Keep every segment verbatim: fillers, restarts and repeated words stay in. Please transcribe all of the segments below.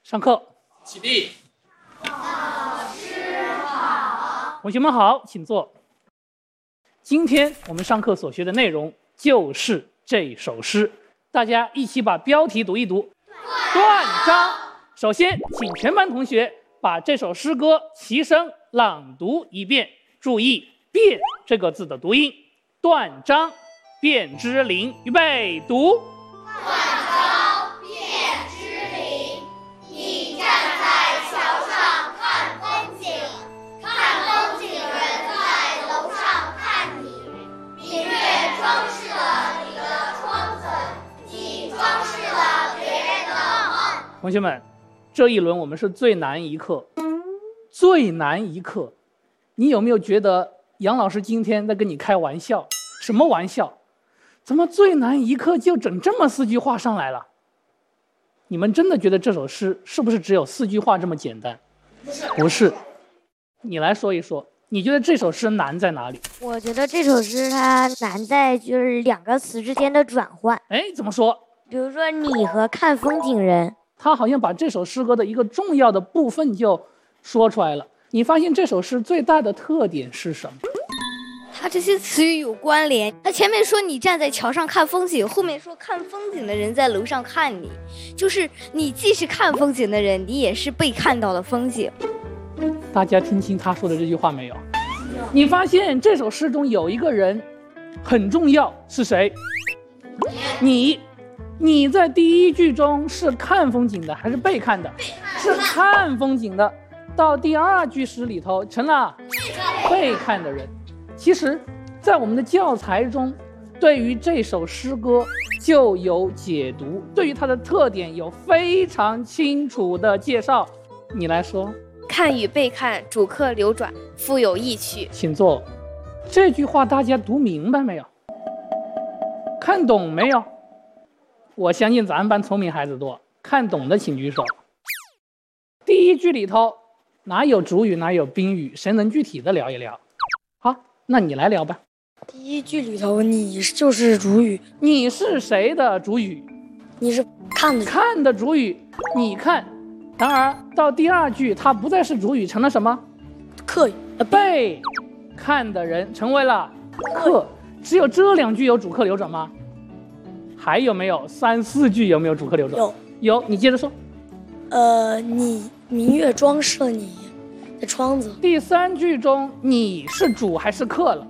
上课， 起立。 老师好。 同学们好，请坐。今天我们上课所学的内容就是这首诗，大家一起把标题读一读。断章。首先，请全班同学把这首诗歌齐声朗读一遍，注意“变”这个字的读音。断章，卞之琳，预备，读。 断章，卞之琳。你站在桥上看风景，看风景的人在楼上看你。明月装饰了你的窗子，你装饰了别人的梦。 同学们，这一轮我们是最难一课，最难一课。你有没有觉得杨老师今天在跟你开玩笑？什么玩笑？怎么最难一课就整这么四句话上来了？你们真的觉得这首诗是不是只有四句话这么简单？ 不是， 不是。你来说一说，你觉得这首诗难在哪里？ 我觉得这首诗它难在就是两个词之间的转换。 哎，怎么说？ 比如说你和看风景人， 他好像把这首诗歌的一个重要的部分就说出来了。你发现这首诗最大的特点是什么？ 它这些词语有关联。它前面说你站在桥上看风景，后面说看风景的人在楼上看你，就是你既是看风景的人，你也是被看到的风景。 大家听清他说的这句话没有？你发现这首诗中有一个人很重要，是谁？你。你在第一句中是看风景的还是被看的？是看风景的。到第二句诗里头成了被看的人。其实在我们的教材中，对于这首诗歌就有解读，对于它的特点有非常清楚的介绍。你来说。 看与被看，主客流转，富有意趣。 请坐。这句话大家读明白没有？看懂没有？我相信咱们班聪明孩子多，看懂的请举手。第一句里头哪有主语哪有宾语，谁能具体的聊一聊？好，那你来聊吧。 第一句里头你就是主语， 你是谁的主语？ 你是看的看的主语，你看。然而到第二句它不再是主语，成了什么？ 客语。 被看的人成为了客。只有这两句有主客流转吗？还有没有三四句有没有主客流转？ 有有，你接着说。 呃，你明月装饰了你的窗子。 第三句中你是主还是客了？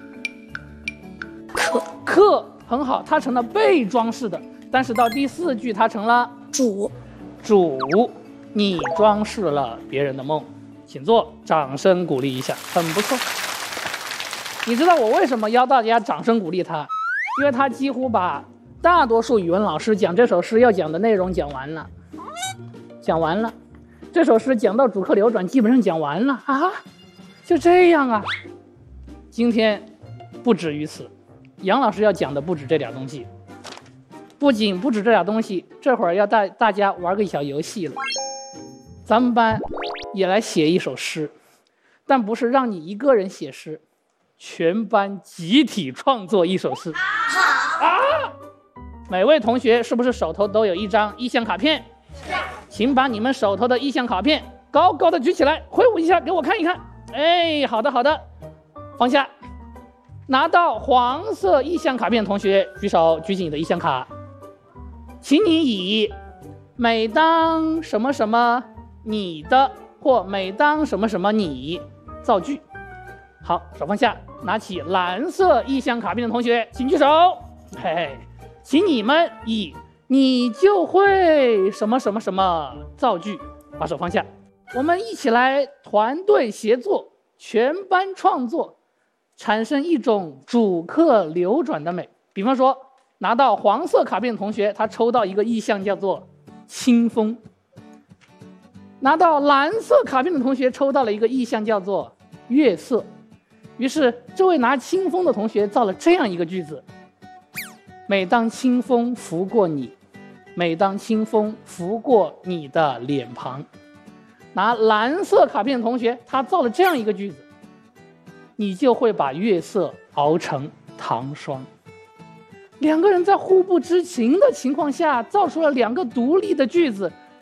客。 客很好，它成了被装饰的。但是到第四句它成了主。 主，你装饰了别人的梦。请坐，掌声鼓励一下，很不错。你知道我为什么邀大家掌声鼓励他？因为他几乎把大多数语文老师讲这首诗要讲的内容讲完了，讲完了。这首诗讲到主客流转，基本上讲完了啊，就这样啊。今天不止于此，杨老师要讲的不止这点东西，不仅不止这点东西，这会儿要带大家玩个小游戏了。咱们班也来写一首诗，但不是让你一个人写诗，全班集体创作一首诗。好啊！每位同学是不是手头都有一张意向卡片？是。请把你们手头的意向卡片高高的举起来，挥舞一下给我看一看。哎，好的好的，放下。拿到黄色意向卡片的同学举手，举起你的意向卡。请你以每当什么什么你的或每当什么什么你造句。好，手放下。拿起蓝色意向卡片的同学请举手。嘿嘿，请你们以你就会什么什么什么造句，把手放下。我们一起来团队协作，全班创作，产生一种主客流转的美。比方说拿到黄色卡片的同学，他抽到一个意象叫做清风。拿到蓝色卡片的同学抽到了一个意象叫做月色。于是这位拿清风的同学造了这样一个句子：每当清风拂过你，每当清风拂过你的脸庞。拿蓝色卡片的同学他造了这样一个句子：你就会把月色熬成糖霜。两个人在互不知情的情况下造出了两个独立的句子，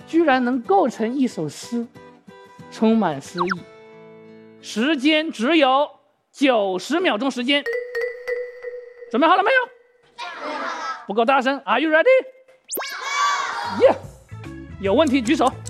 居然能构成一首诗，充满诗意。时间只有九十秒钟时间，准备好了没有？不够大声 ，Are you ready？ 耶、yeah ！有问题举手。